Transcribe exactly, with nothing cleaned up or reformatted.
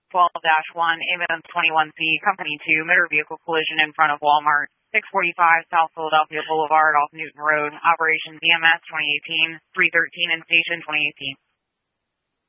twelve dash one, ambulance twenty-one C, company two, motor vehicle collision in front of Walmart, six forty-five South Philadelphia Boulevard off Newton Road, operations E M S twenty eighteen, three thirteen in station twenty eighteen.